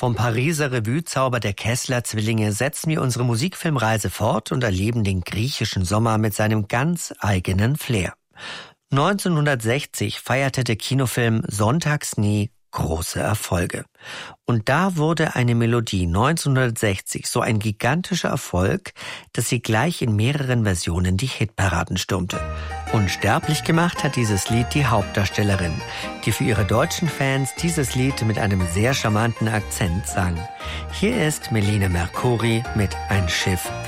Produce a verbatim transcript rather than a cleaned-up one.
Vom Pariser Revue-Zauber der Kessler-Zwillinge setzen wir unsere Musikfilmreise fort und erleben den griechischen Sommer mit seinem ganz eigenen Flair. neunzehnhundertsechzig feierte der Kinofilm Sonntagsschnee große Erfolge. Und da wurde eine Melodie neunzehnhundertsechzig so ein gigantischer Erfolg, dass sie gleich in mehreren Versionen die Hitparaden stürmte. Unsterblich gemacht hat dieses Lied die Hauptdarstellerin, die für ihre deutschen Fans dieses Lied mit einem sehr charmanten Akzent sang. Hier ist Melina Mercouri mit Ein Schiff